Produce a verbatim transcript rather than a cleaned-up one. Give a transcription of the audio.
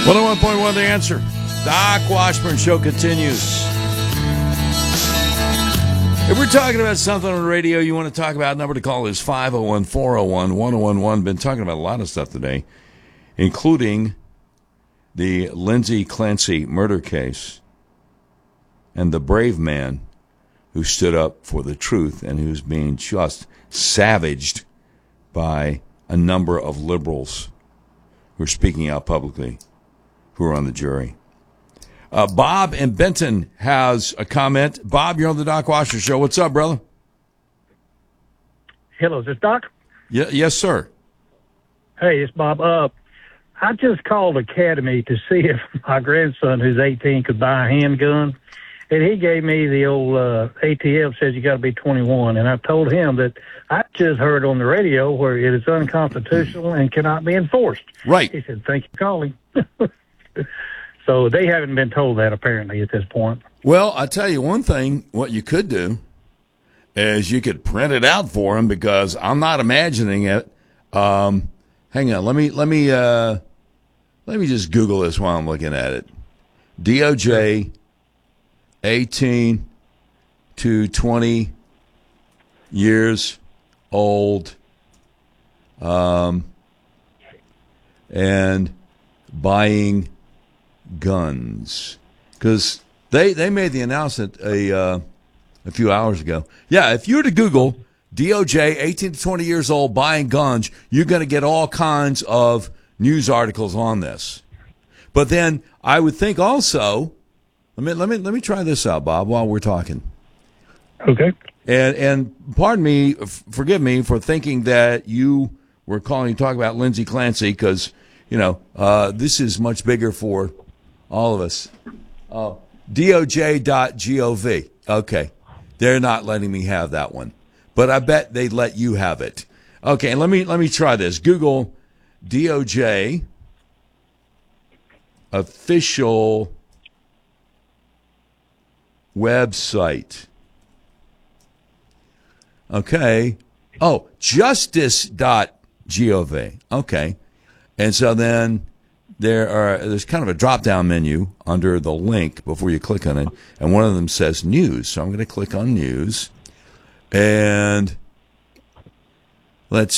one oh one point one The Answer. Doc Washburn Show continues. If we're talking about something on the radio you want to talk about, number to call is five oh one, four oh one, one oh one one. Been talking about a lot of stuff today, including the Lindsay Clancy murder case and the brave man who stood up for the truth and who's being just savaged by a number of liberals who are speaking out publicly, who are on the jury. Uh, Bob in Benton has a comment. Bob, you're on the Doc Washer Show. What's up, brother? Hello, is this Doc? Yeah, yes, sir. Hey, it's Bob. Uh, I just called Academy to see if my grandson, who's eighteen, could buy a handgun. And he gave me the old uh, A T F says you got to be twenty-one. And I told him that I just heard on the radio where it is unconstitutional and cannot be enforced. Right. He said, thank you for calling. So they haven't been told that, apparently, at this point. Well, I'll tell you one thing. What you could do is you could print it out for him, because I'm not imagining it. Um, hang on. Let me, let me, uh, let me just Google this while I'm looking at it. D O J, eighteen to twenty years old, um, and buying guns, because they they made the announcement a uh, a few hours ago. Yeah, if you were to Google D O J eighteen to twenty years old buying guns, you're going to get all kinds of news articles on this. But then I would think also, let me let me let me try this out, Bob, while we're talking. Okay. And and pardon me, f- forgive me for thinking that you were calling to talk about Lindsay Clancy, because you know uh, this is much bigger for all of us. Uh, D O J dot gov. Okay. They're not letting me have that one, but I bet they'd let you have it. Okay, let me let me try this. Google D O J official website. Okay. Oh, justice dot gov. Okay. And so then there are there's kind of a drop-down menu under the link before you click on it, and one of them says news. So I'm going to click on news, and let's